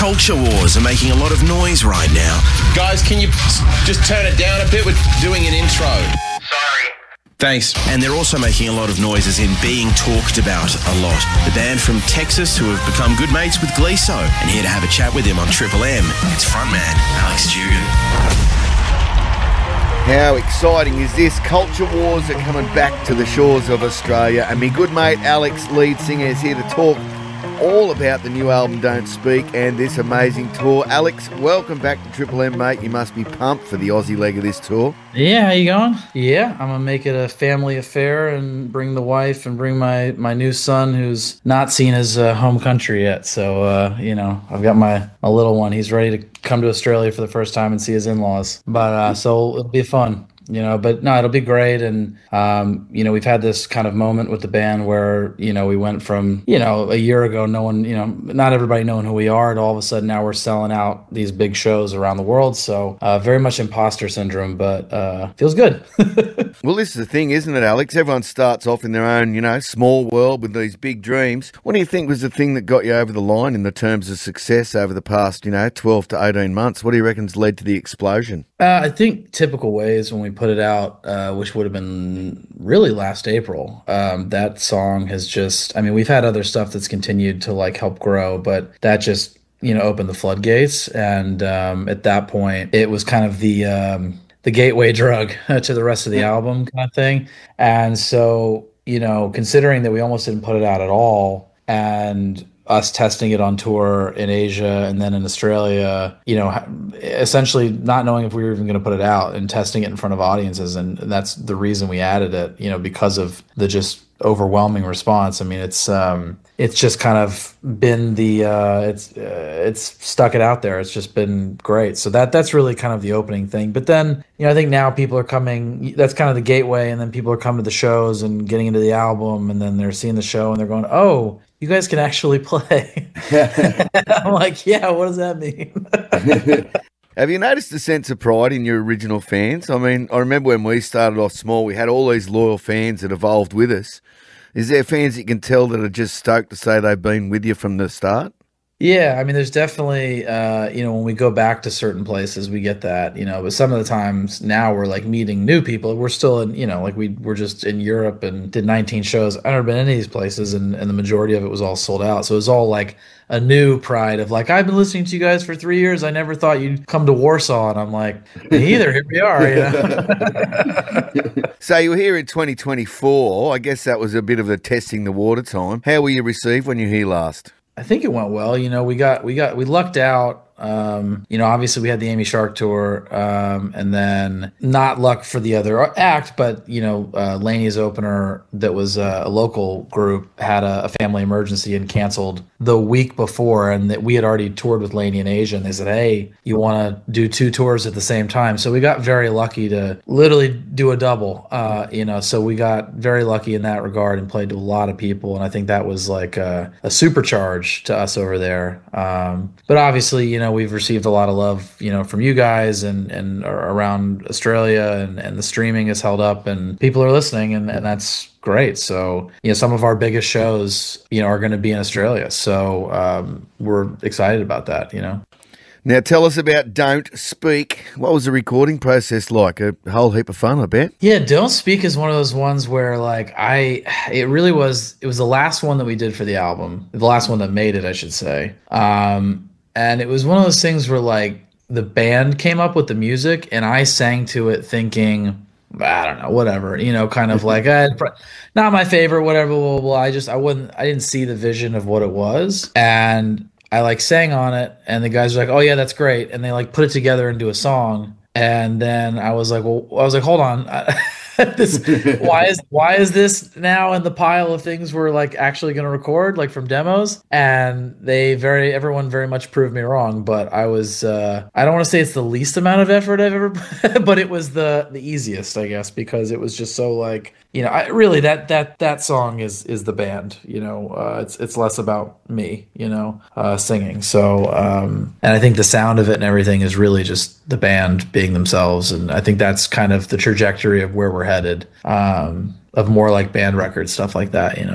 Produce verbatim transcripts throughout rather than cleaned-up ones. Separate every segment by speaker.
Speaker 1: Culture Wars are making a lot of noise right now.
Speaker 2: Guys, can you just turn it down a bit? We're doing an intro.
Speaker 3: Sorry.
Speaker 2: Thanks.
Speaker 1: And they're also making a lot of noise as in being talked about a lot. The band from Texas who have become good mates with Gleeso. And here to have a chat with him on Triple M, it's frontman Alex Dugan.
Speaker 4: How exciting is this? Culture Wars are coming back to the shores of Australia, and my good mate Alex, lead singer, is here to talk all about the new album Don't Speak and this amazing tour. Alex, welcome back to Triple M, mate. You must be pumped for the Aussie leg of this tour.
Speaker 5: Yeah, how you going? Yeah, I'm gonna make it a family affair and bring the wife and bring my my new son, who's not seen his uh, home country yet. So uh, you know, I've got my my little one. He's ready to come to Australia for the first time and see his in-laws. But uh, so it'll be fun. You know, but no, it'll be great. And, um, you know, we've had this kind of moment with the band where, you know, we went from, you know, a year ago, no one, you know, not everybody knowing who we are, to all of a sudden now we're selling out these big shows around the world. So uh, very much imposter syndrome, but uh, feels good.
Speaker 4: Well, this is the thing, isn't it, Alex? Everyone starts off in their own, you know, small world with these big dreams. What do you think was the thing that got you over the line in the terms of success over the past, you know, twelve to eighteen months? What do you reckon's led to the explosion?
Speaker 5: Uh, I think typical ways when we put it out, uh, which would have been really last April, um, that song has just, I mean, we've had other stuff that's continued to like help grow, but that just, you know, opened the floodgates. And um, at that point, it was kind of the, um, the gateway drug to the rest of the album kind of thing. And so, you know, considering that we almost didn't put it out at all, and us testing it on tour in Asia and then in Australia, you know, essentially not knowing if we were even going to put it out and testing it in front of audiences. And that's the reason we added it, you know, because of the just overwhelming response. I mean, it's um, it's just kind of been the uh, it's uh, it's stuck it out there. It's just been great. So that that's really kind of the opening thing. But then, you know, I think now people are coming. That's kind of the gateway, and then people are coming to the shows and getting into the album, and then they're seeing the show and they're going, "Oh, you guys can actually play." I'm like, yeah, what does that mean?
Speaker 4: Have you noticed a sense of pride in your original fans? I mean, I remember when we started off small, we had all these loyal fans that evolved with us. Is there fans that you can tell that are just stoked to say they've been with you from the start?
Speaker 5: Yeah, I mean, there's definitely, uh, you know, when we go back to certain places, we get that, you know, but some of the times now we're like meeting new people. We're still in, you know, like we were just in Europe and did nineteen shows. I've never been in any of these places, and, and the majority of it was all sold out. So it was all like a new pride of like, I've been listening to you guys for three years. I never thought you'd come to Warsaw. And I'm like, me either. Here we are. You know?
Speaker 4: So you were here in twenty twenty-four. I guess that was a bit of a testing the water time. How were you received when you were here last?
Speaker 5: I think it went well. You know, we got we got we lucked out. Um, you know, obviously we had the Amy Shark tour, um, and then not luck for the other act, but you know, uh, Laney's opener that was uh, a local group had a, a family emergency and canceled the week before, and that we had already toured with Laney in Asia, and they said, "Hey, you want to do two tours at the same time?" So we got very lucky to literally do a double. Uh, you know, so we got very lucky in that regard and played to a lot of people, and I think that was like a, a supercharge to us over there. Um, but obviously, you know, we've received a lot of love, you know, from you guys and, and around Australia, and, and the streaming has held up and people are listening, and, and that's great. So, you know, some of our biggest shows, you know, are going to be in Australia. So um, we're excited about that, you know.
Speaker 4: Now tell us about Don't Speak. What was the recording process like? A whole heap of fun, I bet.
Speaker 5: Yeah, Don't Speak is one of those ones where like I, it really was, it was the last one that we did for the album, the last one that made it, I should say. Um, And it was one of those things where like the band came up with the music and I sang to it thinking, I don't know, whatever, you know, kind of like, eh, not my favorite, whatever, blah, blah, blah. I just, I wouldn't, I didn't see the vision of what it was. And I like sang on it and the guys were like, oh yeah, that's great. And they like put it together into a song. And then I was like, well, I was like, hold on. this, why is why is this now in the pile of things we're like actually going to record, like from demos? And they very everyone very much proved me wrong. But I was uh, I don't want to say it's the least amount of effort I've ever, but it was the the easiest, I guess, because it was just so like, you know, I really that that that song is is the band. You know, uh, it's it's less about me, you know, uh, singing. So um, and I think the sound of it and everything is really just the band being themselves, and I think that's kind of the trajectory of where we're headed, um, of more like band records, stuff like that, you know.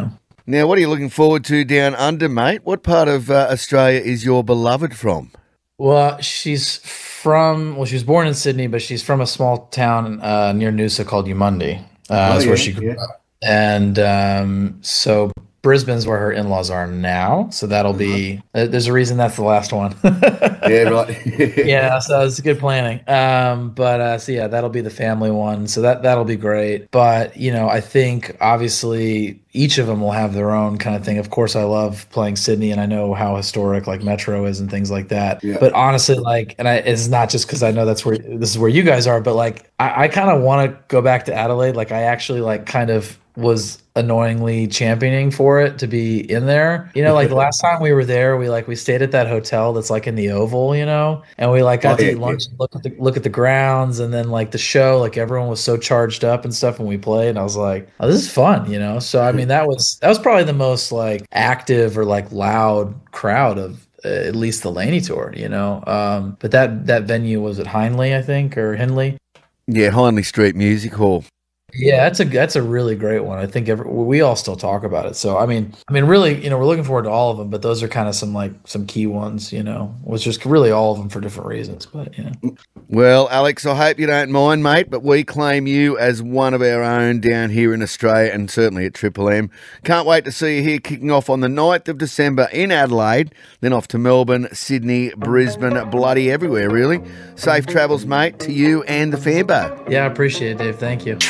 Speaker 4: Now, what are you looking forward to down under, mate? What part of uh, Australia is your beloved from?
Speaker 5: Well, she's from, well, she was born in Sydney, but she's from a small town uh, near Noosa called Eumundi. Uh,
Speaker 4: Oh,
Speaker 5: that's
Speaker 4: yeah,
Speaker 5: where she grew
Speaker 4: yeah.
Speaker 5: up. And um, so Brisbane's where her in-laws are now. So that'll be, uh, there's a reason that's the last one.
Speaker 4: Yeah, right.
Speaker 5: Yeah, so it's good planning. Um, but uh, so yeah, that'll be the family one. So that that'll be great. But you know, I think obviously each of them will have their own kind of thing. Of course, I love playing Sydney, and I know how historic like Metro is and things like that.
Speaker 4: Yeah.
Speaker 5: But honestly, like, and I, it's not just because I know that's where this is where you guys are, but like, I, I kind of want to go back to Adelaide. Like, I actually like kind of was annoyingly championing for it to be in there. You know, like the last time we were there, we like we stayed at that hotel that's like in the Oval, you know, and we like got
Speaker 4: Oh,
Speaker 5: to
Speaker 4: yeah,
Speaker 5: eat lunch, and look at the look at the grounds, and then like the show, like everyone was so charged up and stuff when we played, and I was like, oh, this is fun, you know. So I mean, that was that was probably the most like active or like loud crowd of uh, at least the Laney tour, you know. Um, but that that venue was at Hindley, I think, or Hindley.
Speaker 4: Yeah, Hindley Street Music Hall.
Speaker 5: Yeah, that's a that's a really great one. I think every, we all still talk about it. So I mean, I mean, really, you know, we're looking forward to all of them, but those are kind of some like some key ones. You know, was just really all of them for different reasons. But yeah,
Speaker 4: Well, Alex, I hope you don't mind, mate, but we claim you as one of our own down here in Australia and certainly at Triple M. Can't wait to see you here kicking off on the ninth of December in Adelaide, then off to Melbourne, Sydney, Brisbane, bloody everywhere, really. Safe travels, mate, to you and the Fairboat.
Speaker 5: yeah, I appreciate it, Dave. Thank you.